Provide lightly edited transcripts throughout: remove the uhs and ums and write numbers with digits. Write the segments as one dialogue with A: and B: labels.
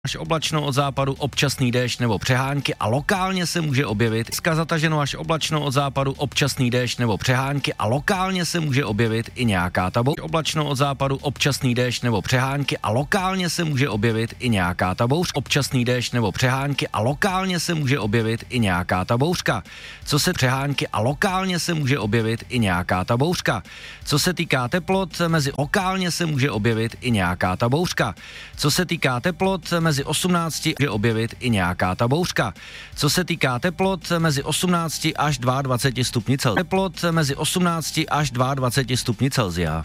A: Až oblačno od západu, občasný déšť nebo přehánky a lokálně se může objevit. Dneska zataženo až oblačno od západu, občasný déšť nebo přehánky a lokálně se může objevit i nějaká bouřka. Oblačno od západu, občasný déšť nebo přehánky a lokálně se může objevit i nějaká bouřka. Občasný déšť nebo přehánky a lokálně se může objevit i nějaká bouřka. Co se přehánky a lokálně se může objevit i nějaká bouřka. Co se týká teplot, mezi lokálně se může objevit i nějaká bouřka. Co se týká teplot, mezi 18 může objevit i nějaká bouřka. Co se týká teplot, mezi 18 až 22 stupni Celsia. Teplot mezi 18 až 22 stupni Celsia.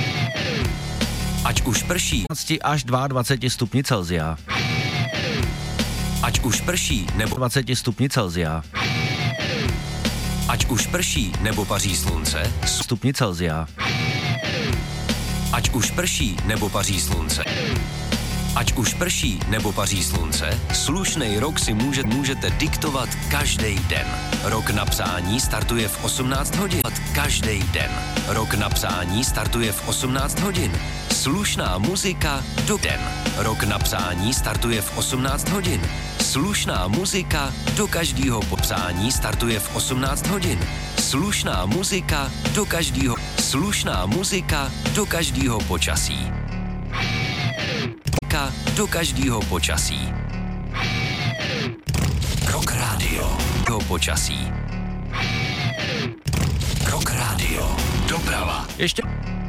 B: Ať už prší,
A: až 22 stupni Celsia.
B: Ať už prší nebo
A: 20 stupni Celsia.
B: Ať už prší nebo paří slunce,
A: Stupni Celsia.
B: ať už prší nebo paří slunce. Ať už prší nebo paří slunce, slušnej rok si můžete diktovat každý den. Rok na psání startuje v 18 hodin. Každý den. Rok na psání startuje v 18 hodin. Slušná muzika do den. Rok na psání startuje v 18 hodin. Slušná muzika do každého popsání startuje v 18 hodin. Slušná muzika do každého. Slušná muzika do každého počasí. Do každého počasí. Rock Radio do počasí. Rock Radio doprava.
A: Ještě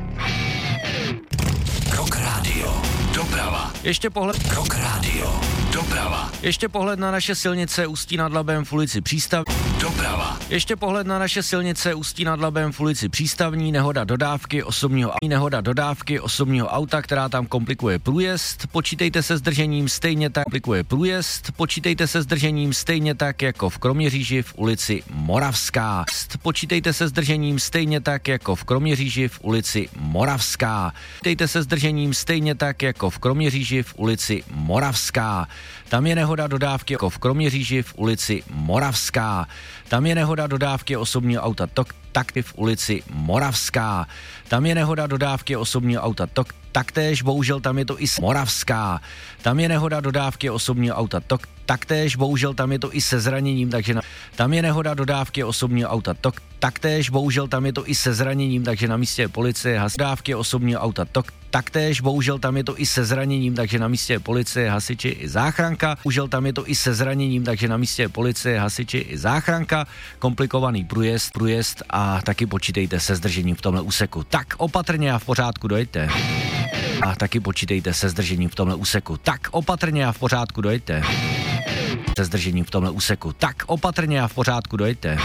B: Rock Radio doprava.
A: Ještě pohled.
B: Rock Radio doprava.
A: Ještě pohled na naše silnice Ústí nad Labem v ulici Přístav.
B: Doprava.
A: Ještě pohled na naše silnice Ústí nad Labem v ulici Přístavní, nehoda dodávky osobního auta, která tam komplikuje průjezd. Počítejte se zdržením stejně tak komplikuje průjezd. Počítejte se zdržením stejně tak jako v Kroměříži v ulici Moravská. Počítejte se zdržením stejně tak jako v Kroměříži v ulici Moravská. Počítejte se zdržením stejně tak jako v Kroměříži v ulici Moravská. Tam je nehoda dodávky jako v Kroměříži v ulici Moravská. Tam je nehoda dodávky osobního auta takty v ulici Moravská. Tam je nehoda dodávky osobního auta taktéž, bohužel tam je to i Moravská. Tam je nehoda dodávky osobního auta taktéž, bohužel tam je to i se zraněním, takže tam je nehoda dodávky osobního auta taktéž, bohužel tam je to i se zraněním, takže na místě je policie, dodávky osobního auta taktéž, bohužel tam je to i se zraněním, takže na místě je policie, hasiči i záchranka. Bohužel tam je to i se zraněním, takže na místě je policie, hasiči i záchranka. Komplikovaný průjezd a taky počítejte se zdržením v tomhle úseku. Tak opatrně a v pořádku dojďte. A taky počítejte se zdržením v tomhle úseku. Tak opatrně a v pořádku dojďte. Se zdržením v tomhle úseku. Tak opatrně a v pořádku dojďte.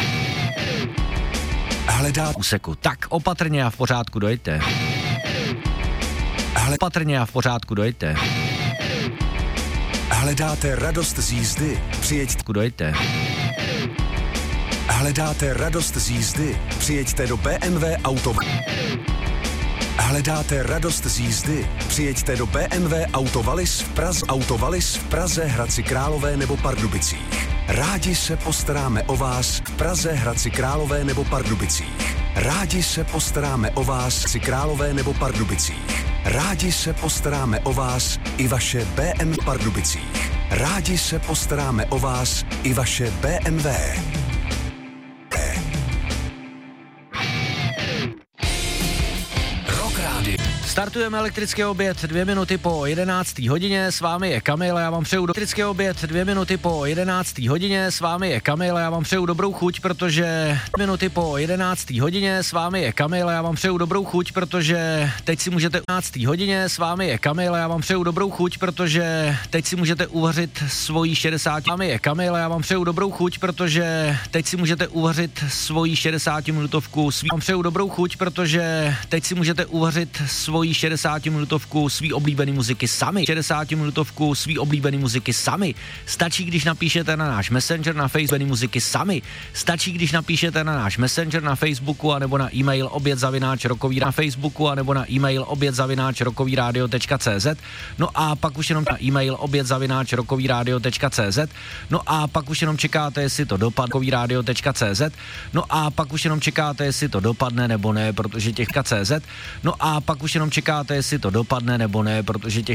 B: Hledá
A: Úseku. Tak opatrně a v pořádku dojďte. Opatrně a v pořádku dojďte.
B: Hledáte radost z jízdy? Přijeďte.
A: Dojďte.
B: Hledáte radost z jízdy? Přijeďte do BMW Auto. Hledáte radost z jízdy? Přijeďte do BMW Autovalis v Praze, Hradci Králové nebo Pardubicích. Rádi se postaráme o vás v Praze, Hradci Králové nebo Pardubicích. Rádi se postaráme o vás v Hradci Králové nebo Pardubicích. Rádi se postaráme o vás i vaše BMW Pardubicích. Rádi se postaráme o vás i vaše BMW.
A: Startujeme elektrický oběd 2 minuty po 11. hodině, s vámi je Kamil a já vám přeju elektrický oběd 2 minuty po 11. hodině, s vámi je Kamil a já vám přeju dobrou chuť, protože minuty po 11. hodině, s vámi je Kamil a já vám přeju dobrou chuť, protože teď si můžete 11. hodině, s vámi je Kamil a já vám přeju dobrou chuť, protože teď si můžete uvařit svoji 60. S vámi je Kamil a já vám přeju dobrou chuť, protože teď si můžete uvařit svoji 60-minutovku, vám přeju dobrou chuť, protože teď si můžete uvařit svoji 60-minutovku svý oblíbený muziky sami. 60-minutovku svý oblíbený muziky sami. Stačí, když napíšete na náš Messenger na Facebook muziky sami. Stačí, když napíšete na náš Messenger na Facebooku anebo na e-mail oběd@rockový na Facebooku anebo na e-mail oběd@rockovyradio.cz. No a pak už jenom na e-mail oběd@rockovyradio.cz. No a pak už jenom čekáte, jestli to dopadne radio.cz. No a pak už jenom čekáte, jestli to dopadne nebo ne, protože těch CZ. No a pak už jenom čekáte, jestli to dopadne nebo ne, protože těch